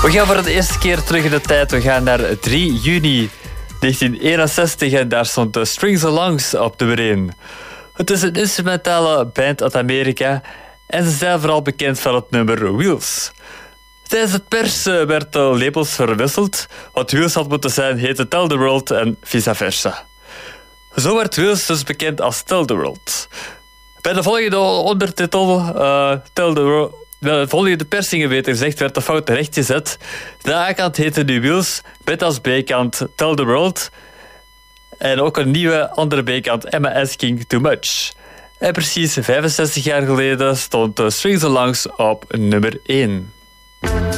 We gaan voor de eerste keer terug in de tijd. We gaan naar 3 juni 1961 en daar stond de Strings Alongs op nummer 1. Het is een instrumentale band uit Amerika en ze zijn vooral bekend van het nummer Wheels. Tijdens het pers werd de labels verwisseld. Wat Wheels had moeten zijn heette Tell the World en vice versa. Zo werd Wheels dus bekend als Tell the World. Bij de volgende ondertitel Tell the World... De volgende persingen werd de fout rechtgezet. De A-kant heette nu Wheels, met als B-kant Tell the World. En ook een nieuwe andere B-kant, Am I Asking Too Much. En precies 65 jaar geleden stond Strings Alongs op nummer 1.